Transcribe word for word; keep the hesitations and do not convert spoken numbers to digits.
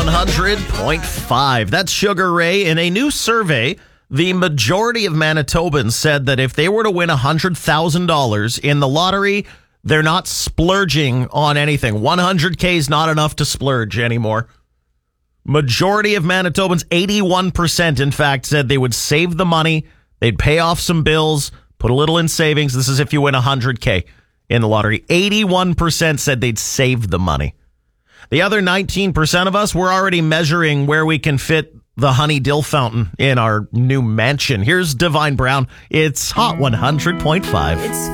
one hundred point five. That's Sugar Ray. In a new survey, the majority of Manitobans said that if they were to win one hundred thousand dollars in the lottery, they're not splurging on anything. one hundred K is not enough to splurge anymore. Majority of Manitobans, eighty-one percent, in fact, said they would save the money. They'd pay off some bills, put a little in savings. This is if you win one hundred K in the lottery. eighty-one percent said they'd save the money. The other nineteen percent of us, we're already measuring where we can fit the honey dill fountain in our new mansion. Here's Divine Brown. It's Hot one hundred point five. It's